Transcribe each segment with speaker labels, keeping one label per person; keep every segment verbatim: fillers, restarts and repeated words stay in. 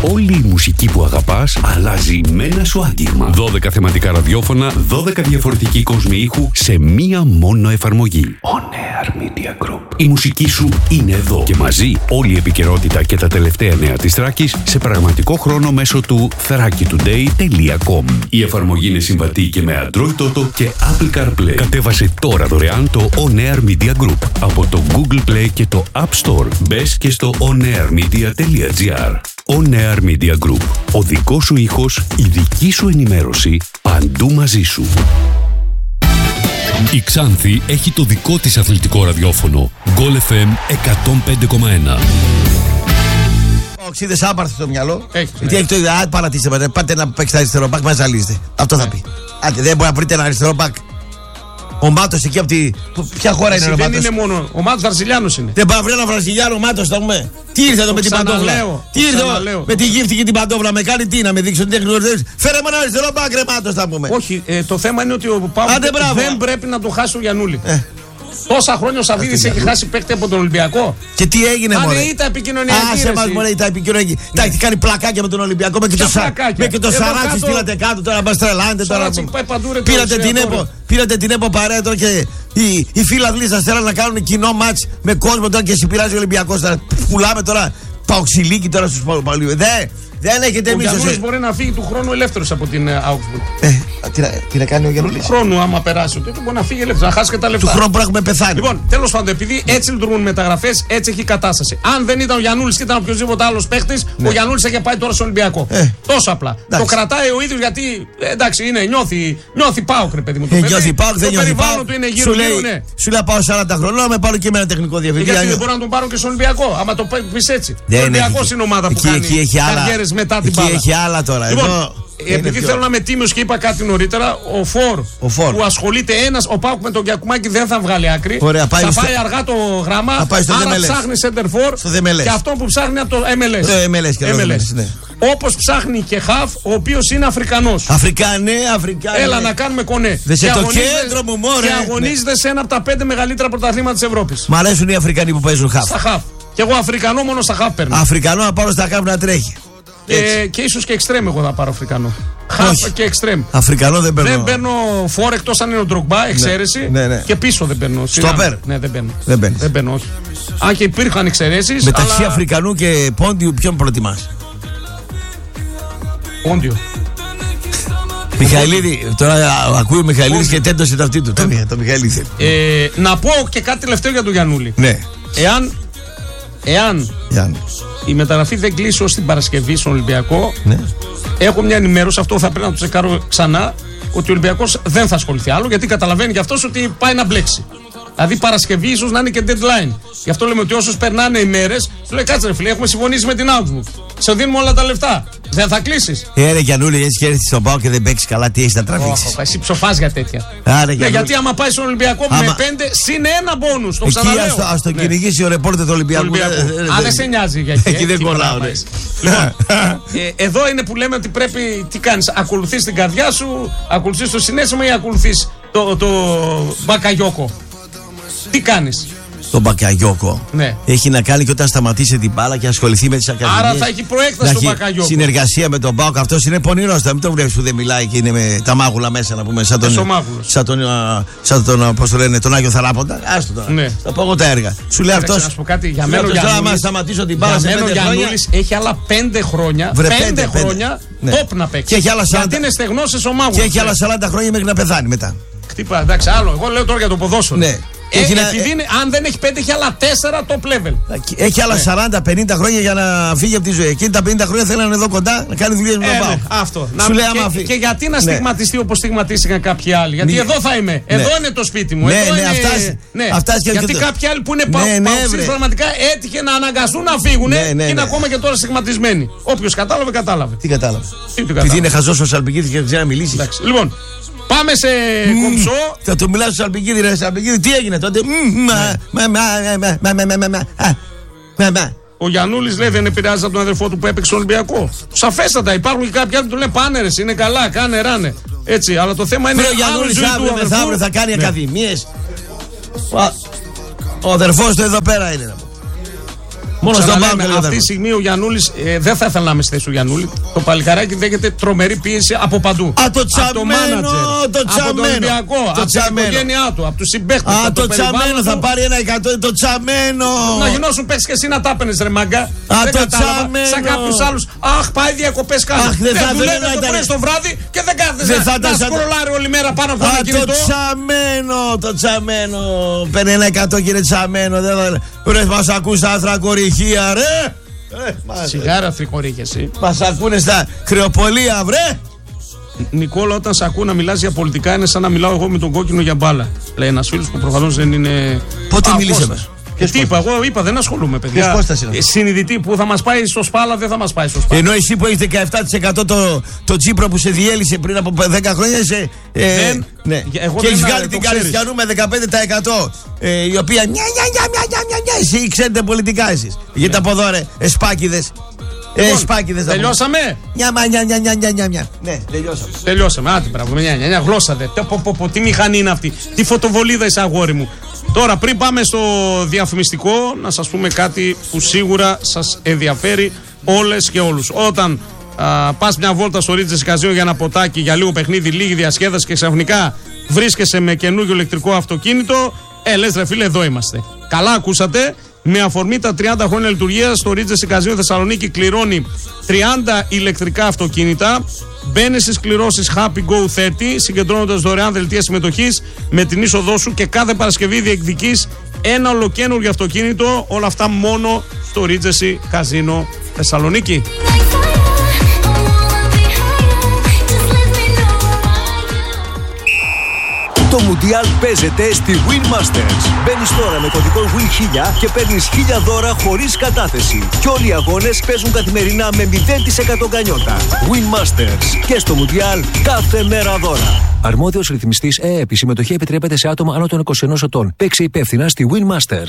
Speaker 1: Όλη η μουσική που αγαπάς αλλάζει με ένα σου άγγιγμα. δώδεκα θεματικά ραδιόφωνα, δώδεκα διαφορετικοί κόσμοι ήχου σε μία μόνο εφαρμογή. On Air Media Group. Η μουσική σου είναι εδώ και μαζί όλη η επικαιρότητα και τα τελευταία νέα της Θράκης σε πραγματικό χρόνο μέσω του thrakitoday τελεία com. Η εφαρμογή είναι συμβατή και με Android Auto και Apple CarPlay. Κατέβασε τώρα δωρεάν το On Air Media Group από το Google Play και το App Store. Μπες και στο onairmedia τελεία gr. On Air Media Group. Ο δικός σου ήχος, η δική σου ενημέρωση, παντού μαζί σου. Η Ξάνθη έχει το δικό της αθλητικό ραδιόφωνο. Goal εφ εμ εκατόν πέντε κόμμα ένα.
Speaker 2: Ο Ξίδες άπαρθει στο μυαλό.
Speaker 3: Έχει.
Speaker 2: Γιατί έχει το ίδιο. Α, παρατήστε, πάτε να παίξετε αριστερό μπακ, μας ζαλίζετε. Αυτό θα πει. Άντε, δεν μπορεί να βρείτε ένα αριστερό μπακ. Ο Μάτος εκεί από τη. Ποια χώρα είναι ο Μάτος?
Speaker 3: Δεν είναι μόνο. Ο Μάτος Βραζιλιάνος είναι.
Speaker 2: Δεν πάει να βρει ένα Βραζιλιάνο Μάτος, θα πούμε. Τι ήρθε εδώ με την παντόβλα? Τι ήρθε εδώ με τη γύφτη και την παντόβλα? Με κάνει τι, να με δείξει ότι δεν γνωρίζει? Φέρε με ένα αριστερό μπακ, ρε Μάτος, θα πούμε.
Speaker 3: Όχι, ε, το θέμα είναι ότι ο Πάοκ δεν πρέπει να το χάσει ο Γιαννούλη. Ε. Τόσα χρόνια ο Σαββίδης έχει χάσει παίκτη από τον Ολυμπιακό.
Speaker 2: Και τι έγινε, μωρέ?
Speaker 3: Αν ήταν επικοινωνιακή.
Speaker 2: Άσε μας, μωρέ, ήταν επικοινωνιακή. Τα έχει κάνει πλακάκια με τον Ολυμπιακό. Με και το Σαράτσι στείλατε κάτω τώρα. Μας τρελάνετε τώρα. Πήρατε την ΕΠΟ παρέα τώρα και οι φίλοι σας θέλουν να κάνουν κοινό μάτς με κόσμο τώρα και συμπειράζει ο Ολυμπιακός. Πουλάμε τώρα παοξιλίκι τώρα στους Παολίου. Δεν έχετε εμείς.
Speaker 3: Ο Γιαννούλης μπορεί να φύγει του χρόνου ελεύθερος από την Augsburg.
Speaker 2: Ε, τι, να, τι να κάνει ο Γιαννούλης?
Speaker 3: Του χρόνου, άμα περάσει, τότε μπορεί να φύγει ελεύθερος, να χάσει και τα λεφτά.
Speaker 2: Του χρόνου που έχουμε πεθάνει.
Speaker 3: Λοιπόν, τέλος πάντων, επειδή έτσι λειτουργούν οι μεταγραφές, έτσι έχει η κατάσταση. Αν δεν ήταν ο Γιαννούλης και ήταν οποιοδήποτε άλλος παίχτης, ναι, ο Γιαννούλης είχε πάει τώρα στο Ολυμπιακό. Ε, Τόσο απλά. Εντάξει. Το κρατάει ο ίδιος γιατί εντάξει, είναι, νιώθει, νιώθει Πάοκ, ρε παιδί μου. Το, ε,
Speaker 2: νιώθει Πάοκ, δεν νιώθει
Speaker 3: Πάοκ. Του είναι γύρω,
Speaker 2: σου, λέει,
Speaker 3: γύρω, ναι.
Speaker 2: Σου λέει πάω σαράντα χρονών, με πάρω και με ένα τεχνικό διευθυντή.
Speaker 3: Γιατί δεν μπορώ να τον πάρω και στον Ολυμπιακό, άμα το πει έτσι. Ο Ολυμπιακός είναι ομάδα που κάνει καριέρες μετά την μπάλα.
Speaker 2: Άλλα τώρα.
Speaker 3: Λοιπόν,
Speaker 2: εδώ
Speaker 3: επειδή θέλω να είμαι τίμιος και είπα κάτι νωρίτερα, ο Φορ,
Speaker 2: ο Φορ.
Speaker 3: που ασχολείται ένας, ο Πάοκ με τον Γιακουμάκη δεν θα βγάλει άκρη.
Speaker 2: Ωραία, πάει
Speaker 3: θα
Speaker 2: στο...
Speaker 3: πάει αργά το γράμμα.
Speaker 2: Θα πάει στο
Speaker 3: άρα
Speaker 2: εμ ελ ες.
Speaker 3: Ψάχνει center for και αυτό που ψάχνει από το εμ ελ ες.
Speaker 2: Το εμ ελ ες, και εμ ελ ες, ναι.
Speaker 3: Όπως ψάχνει και Χαφ, ο οποίος είναι Αφρικανός.
Speaker 2: Αφρικανέ, Αφρικανέ.
Speaker 3: Έλα να κάνουμε κονέ.
Speaker 2: Δεν σε το κέντρο μου, μωρέ.
Speaker 3: Και αγωνίζεται ναι. σε ένα από τα πέντε μεγαλύτερα πρωταθλήματα της Ευρώπης.
Speaker 2: Μ' αρέσουν οι Αφρικανοί που παίζουν Χαφ.
Speaker 3: Στα Χαφ. Και εγώ Αφρικανό μόνο στα Χαφ παίρνω.
Speaker 2: Αφρικανό να πάρω στα Χαφ να τρέχει.
Speaker 3: Και, και ίσως και εξτρέμ εγώ θα πάρω Αφρικανό. Χαφ και εξτρέμ.
Speaker 2: Αφρικανό δεν παίρνω.
Speaker 3: Δεν παίρνω φόρ εκτός αν είναι ο Ντρογκμπά, εξαίρεση.
Speaker 2: Ναι, ναι, ναι.
Speaker 3: Και πίσω δεν παίρνω.
Speaker 2: Στόπερ.
Speaker 3: Ναι, δεν παίρνω.
Speaker 2: Δεν παίρνεις.
Speaker 3: Δεν παίρνω, όχι. Αν και υπήρχαν εξαιρέσεις.
Speaker 2: Μεταξύ
Speaker 3: αλλά...
Speaker 2: Αφρικανού και Πόντιου, ποιον προτιμάς?
Speaker 3: Πόντιο.
Speaker 2: Μιχαηλίδη, τώρα ακούει ο Μιχαηλίδης και τέντωσε τα αυτή του. Το, το Μιχαηλίδη.
Speaker 3: Ε, να πω και κάτι τελευταίο για τον Γιαννούλη.
Speaker 2: Ναι.
Speaker 3: Εάν, εάν
Speaker 2: Γιάννη.
Speaker 3: η μεταγραφή δεν κλείσει ως την Παρασκευή στον Ολυμπιακό,
Speaker 2: ναι,
Speaker 3: έχω μια ενημέρωση, αυτό θα πρέπει να το τσεκάρω ξανά, ότι ο Ολυμπιακός δεν θα ασχοληθεί άλλο, γιατί καταλαβαίνει και αυτός ότι πάει να μπλέξει. Δηλαδή Παρασκευή ίσως να είναι και deadline. Γι' αυτό λέμε ότι όσους περνάνε οι μέρες, του λέει κάτσε ρε φίλε, έχουμε συμφωνήσει με την Augsburg. Σε δίνουμε όλα τα λεφτά. Δεν θα κλείσεις.
Speaker 2: Ε, ρε Γιαννούλη, έτσι και έρθει στον Πάο και δεν παίξει καλά, τι έχει να τραβήξει.
Speaker 3: Oh, εσύ ψοφάς για τέτοια.
Speaker 2: Άρα,
Speaker 3: ναι, γιατί άμα πάει στον Ολυμπιακό άμα... με πέντε, συν ένα μπόνους. Το ξαναλέω.
Speaker 2: Εκεί ας το ναι. κυνηγήσει ο ρεπόρτερ του Ολυμπιακού.
Speaker 3: Αν δεν σε νοιάζει για εκεί.
Speaker 2: Εκεί δεν κολλάω.
Speaker 3: Λοιπόν, εδώ είναι που λέμε ότι πρέπει. Τι κάνεις, ακολουθείς την καρδιά σου, ακολουθείς το συναίσθημα ή ακολουθείς το μπακαγιόκο? Τι κάνεις?
Speaker 2: Τον Μπακαγιόκο.
Speaker 3: Ναι.
Speaker 2: Έχει να κάνει και όταν σταματήσει την μπάλα και ασχοληθεί με τις ακαδημίες.
Speaker 3: Άρα θα έχει προέκταση στον Μπακαγιόκο.
Speaker 2: Συνεργασία με τον Πάοκ. Αυτός είναι πονηρός. Θα μην τον βλέπεις που δεν μιλάει και είναι με τα μάγουλα μέσα να πούμε. Σαν τον. Σαν τον. Σαν τον. Πώς το λένε, τον Άγιο Θαλάποντα. Άστο τώρα. Ναι. Θα πω εγώ τα έργα. Σου λέει αυτός.
Speaker 3: Να σου πω κάτι. Για μένα
Speaker 2: ο σταματήσω την μπάλα σε πέντε χρόνια.
Speaker 3: Έχει άλλα πέντε χρόνια. Πέντε χρόνια. Τόπ να παίξει. Γιατί είναι στεγνώσεις ο Μάγουλας.
Speaker 2: Και έχει άλλα σαράντα χρόνια μέχρι να πεθάνει μετά.
Speaker 3: Χτύπα, εντάξει, άλλο. Εγώ λέω τώρα για το ποδόσφαιρο.
Speaker 2: Ναι.
Speaker 3: Ε, επειδή να... είναι, αν δεν έχει πέντε, έχει άλλα τέσσερα top level.
Speaker 2: Έχει άλλα
Speaker 3: ναι.
Speaker 2: σαράντα πενήντα χρόνια για να φύγει από τη ζωή. Εκείνη τα πενήντα χρόνια θέλει να είναι εδώ κοντά να κάνει δουλειές με τον
Speaker 3: ε,
Speaker 2: Πάο.
Speaker 3: Ναι, αυτό.
Speaker 2: Σου
Speaker 3: να...
Speaker 2: λέει,
Speaker 3: και,
Speaker 2: άμα
Speaker 3: και γιατί να
Speaker 2: ναι.
Speaker 3: στιγματιστεί όπως στιγματίστηκαν κάποιοι άλλοι? Γιατί ναι. εδώ θα είμαι. Ναι. Εδώ είναι το σπίτι μου.
Speaker 2: Ναι,
Speaker 3: εδώ
Speaker 2: ναι,
Speaker 3: είναι...
Speaker 2: αυτάς,
Speaker 3: ναι.
Speaker 2: αυτάς και
Speaker 3: γιατί
Speaker 2: το...
Speaker 3: κάποιοι άλλοι που είναι
Speaker 2: ναι, ναι,
Speaker 3: παοξείς πραγματικά έτυχε να αναγκαστούν να φύγουν
Speaker 2: ναι, ναι,
Speaker 3: και είναι
Speaker 2: ναι.
Speaker 3: ακόμα και τώρα στιγματισμένοι. Όποιος κατάλαβε, κατάλαβε.
Speaker 2: Τι κατάλαβε? Επειδή είναι χαζός ο Σαλπικίδης και δεν ξέρει να μιλήσει.
Speaker 3: Λοιπόν. Πάμε σε mm. κομψό.
Speaker 2: Θα του μιλάω στο Σαλπικίδη, ρε Σαλπικίδη, τι έγινε τότε?
Speaker 3: Ο Γιαννούλης λέει δεν επηρεάζει από τον αδερφό του που έπαιξε στον Ολυμπιακό. Σαφέστατα υπάρχουν και κάποιοι άλλοι που του λένε πάνερες, είναι καλά, κάνε ράνε. Έτσι, αλλά το θέμα είναι.
Speaker 2: Ο Γιαννούλης αύριο μεθαύριο θα κάνει ακαδημίες. Ο αδερφός του εδώ πέρα είναι. Μόνο στον πάγκο.
Speaker 3: Αυτή τη στιγμή ο Γιαννούλης, ε, δεν θα ήθελα να είμαι στη θέση του Γιαννούλη. Το παλικαράκι δέχεται τρομερή πίεση από παντού.
Speaker 2: Α, το τσαμένο,
Speaker 3: από το
Speaker 2: τσαμένο.
Speaker 3: Από τον Ολυμπιακό,
Speaker 2: το
Speaker 3: από
Speaker 2: τσαμένο.
Speaker 3: την οικογένειά του, από τους συμπαίχτες.
Speaker 2: Α, το, το τσαμένο θα πάρει ένα εκατό. Το τσαμένο.
Speaker 3: Να γινώσουν παίξεις και εσύ να τάπαινες ρε μάγκα.
Speaker 2: Α,
Speaker 3: δεν
Speaker 2: το
Speaker 3: κατάλαβα.
Speaker 2: τσαμένο.
Speaker 3: Σαν κάποιους άλλους. Αχ, πάει διακοπές κάνει.
Speaker 2: Αχ, δεν θα
Speaker 3: δουλεύει το
Speaker 2: ήταν...
Speaker 3: πρωί στο βράδυ και δεν κάθεσαι
Speaker 2: δεν θα
Speaker 3: να σκρολάρει όλη μέρα πάνω από ένα κινητό.
Speaker 2: Το τσαμένο, το τσαμένο. Παίρνει ένα εκατό κύριε τσαμένο. Ρε μας ακούς άθρα κορυχία ρε.
Speaker 3: Σιγάρα θρικορή και εσύ.
Speaker 2: Μας ακούνε στα χρεοπολία βρε.
Speaker 3: Νικόλα, όταν σε ακούω να μιλάς για πολιτικά είναι σαν να μιλάω εγώ με τον κόκκινο για μπάλα. Λέει ένας φίλος που προφανώς δεν είναι.
Speaker 2: Πότε μίλησε μας?
Speaker 3: Και τι είπα, εγώ είπα δεν ασχολούμαι παιδιά. Συνειδητή που θα μας πάει στο σπάλα δεν θα μας πάει στο σπάλα.
Speaker 2: Ενώ εσύ που έχεις δεκαεπτά τοις εκατό το, το Τσίπρο που σε διέλυσε πριν από δέκα χρόνια είσαι. Ε,
Speaker 3: δεν,
Speaker 2: ναι.
Speaker 3: εγώ
Speaker 2: και έχεις βγάλει
Speaker 3: το
Speaker 2: την Καριστιανού με δεκαπέντε τοις εκατό ε, η οποία μια μια μια μια μια μια μια εσύ ξέρετε πολιτικά εσείς. Γιατί από εδώ ρε εσπάκιδες. Ε, σπάκιδες.
Speaker 3: Τελειώσαμε.
Speaker 2: Μια μια μια μια μια μια. Ναι, τελειώσαμε.
Speaker 3: Τελειώσαμε. Άντε, μπράβο. Μια μια γλώσσα δε. Τι μηχανή είναι αυτή. Τι φωτοβολίδα είσαι αγόρι μου. Τώρα, πριν πάμε στο διαφημιστικό, να σας πούμε κάτι που σίγουρα σας ενδιαφέρει όλες και όλους. Όταν α, πας μια βόλτα στο Regency Casino για ένα ποτάκι, για λίγο παιχνίδι, λίγη διασκέδαση και ξαφνικά βρίσκεσαι με καινούργιο ηλεκτρικό αυτοκίνητο, ε, λες ρε φίλε, εδώ είμαστε. Καλά ακούσατε. Με αφορμή τα τριάντα χρόνια λειτουργίας, το Regency Casino Θεσσαλονίκη κληρώνει τριάντα ηλεκτρικά αυτοκίνητα. Μπαίνει στις κληρώσεις Happy Go τριάντα, συγκεντρώνοντας δωρεάν δελτία συμμετοχής με την είσοδό σου και κάθε Παρασκευή διεκδικείς ένα ολοκαίνουργιο αυτοκίνητο. Όλα αυτά μόνο στο Regency Casino Θεσσαλονίκη.
Speaker 4: Το Μουντιάλ παίζεται στη Win Masters. Μπαίνεις τώρα με κωδικό Win χίλια και παίρνεις χίλια δώρα χωρίς κατάθεση. Και όλοι οι αγώνες παίζουν καθημερινά με μηδέν τοις εκατό γκανιότα. Win Masters. Και στο Μουντιάλ κάθε μέρα δώρα. Αρμόδιος ρυθμιστής ΕΕΠ. Η συμμετοχή επιτρέπεται σε άτομα άνω των είκοσι ενός ετών. Παίξε υπεύθυνα στη Win Masters.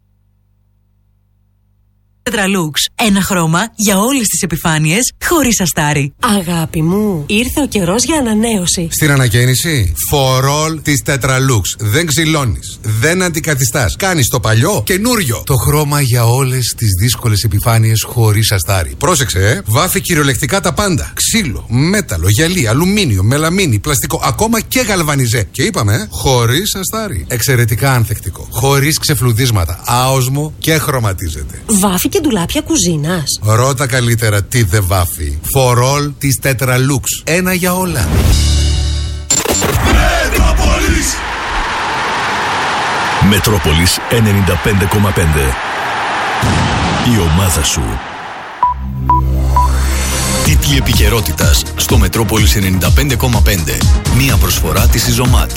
Speaker 5: Tetralux. Ένα χρώμα για όλες τις επιφάνειες, χωρίς αστάρι.
Speaker 6: Αγάπη μου, ήρθε ο καιρός για ανανέωση.
Speaker 7: Στην ανακαίνιση, for all της Tetralux. Δεν ξυλώνεις, δεν αντικαθιστάς. Κάνεις το παλιό καινούριο. Το χρώμα για όλες τις δύσκολες επιφάνειες, χωρίς αστάρι. Πρόσεξε, ε. Βάφει κυριολεκτικά τα πάντα. Ξύλο, μέταλλο, γυαλί, αλουμίνιο, μελαμίνι, πλαστικό, ακόμα και γαλβανιζέ. Και είπαμε, ε, χωρίς αστάρι. Εξαιρετικά ανθεκτικό. Χωρίς ξεφλουδίσματα. Άοσμο και χρωματίζεται.
Speaker 6: Βάφει και ντουλάπια κουζίνας.
Speaker 7: Ρώτα καλύτερα τι δεν βάφει. For all της Tetralux. Ένα για όλα.
Speaker 1: Μετρόπολης. Μετρόπολης ενενήντα πέντε κόμμα πέντε. Η ομάδα σου. Τίτλοι επικαιρότητας στο Μετρόπολης ενενήντα πέντε κόμμα πέντε. Μία προσφορά της Ιζωμάτ.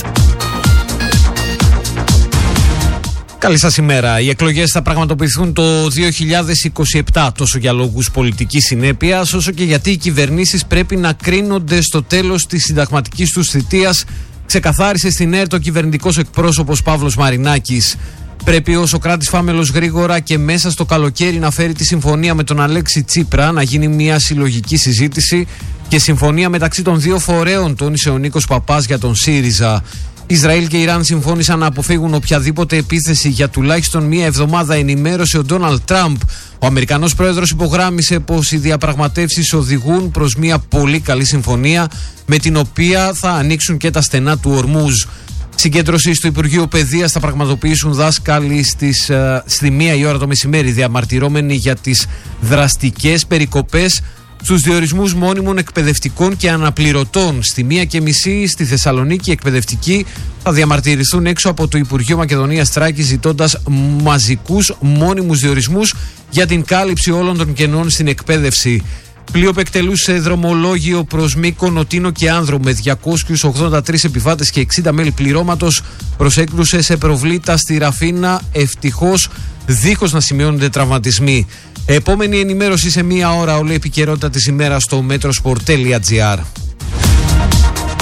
Speaker 3: Καλή σας ημέρα. Οι εκλογές θα πραγματοποιηθούν το δύο χιλιάδες είκοσι επτά τόσο για λόγους πολιτικής συνέπειας όσο και γιατί οι κυβερνήσεις πρέπει να κρίνονται στο τέλος της συνταγματικής τους θητείας, ξεκαθάρισε στην ΕΡΤ ο κυβερνητικός εκπρόσωπος Παύλος Μαρινάκης. Πρέπει ο Σωκράτης Φάμελος γρήγορα και μέσα στο καλοκαίρι να φέρει τη συμφωνία με τον Αλέξη Τσίπρα, να γίνει μια συλλογική συζήτηση και συμφωνία μεταξύ των δύο φορέων, τόνισε ο Νίκος Παπάς για τον ΣΥΡΙΖΑ. Ισραήλ και Ιράν συμφώνησαν να αποφύγουν οποιαδήποτε επίθεση για τουλάχιστον μία εβδομάδα, ενημέρωσε ο Ντόναλντ Τραμπ. Ο Αμερικανός πρόεδρος υπογράμμισε πως οι διαπραγματεύσεις οδηγούν προς μία πολύ καλή συμφωνία με την οποία θα ανοίξουν και τα στενά του Ορμούζ. Συγκέντρωση στο Υπουργείο Παιδείας θα πραγματοποιήσουν δάσκαλοι στις, uh, στη μία η ώρα το μεσημέρι, διαμαρτυρώμενοι για τις δραστικές περικοπές στους διορισμούς μόνιμων εκπαιδευτικών και αναπληρωτών. Στη μία και μισή στη Θεσσαλονίκη οι εκπαιδευτικοί θα διαμαρτυρηθούν έξω από το Υπουργείο Μακεδονίας Τράκης, ζητώντας μαζικούς μόνιμους διορισμούς για την κάλυψη όλων των κενών στην εκπαίδευση. Πλοίο που εκτελούσε δρομολόγιο προς Μύκονο, Τίνο και Άνδρο με διακόσιους ογδόντα τρεις επιβάτες και εξήντα μέλη πληρώματος προσέκλουσε σε προβλήτα στη Ραφίνα, ευτυχώς δίχως να σημειώνονται τραυματισμοί. Επόμενη ενημέρωση σε μία ώρα, όλη η επικαιρότητα της ημέρας στο metrosport τελεία gr.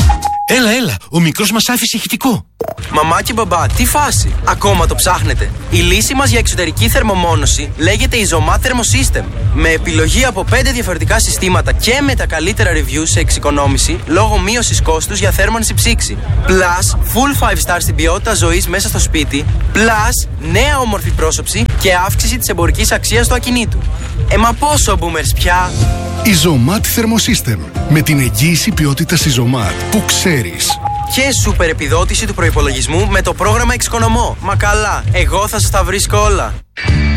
Speaker 8: Έλα, έλα, ο μικρός μας άφησε ηχητικό.
Speaker 9: Μαμά και μπαμπά, τι φάση, ακόμα το ψάχνετε? Η λύση μας για εξωτερική θερμομόνωση λέγεται Isomat Thermosystem. Με επιλογή από πέντε διαφορετικά συστήματα και με τα καλύτερα reviews σε εξοικονόμηση λόγω μείωσης κόστους για θέρμανση ψήξη. Plus, full five star στην ποιότητα ζωής μέσα στο σπίτι. Plus, νέα όμορφη πρόσωψη και αύξηση της εμπορικής αξίας του ακινήτου. Ε, μα πόσο boomers πια!
Speaker 10: Isomat Thermosystem. Με την εγγύηση ποιότητας Isomat που ξέρεις.
Speaker 9: Και σούπερ επιδότηση του προϋπολογισμού με το πρόγραμμα Εξοικονομώ. Μα καλά, εγώ θα σας τα βρίσκω όλα.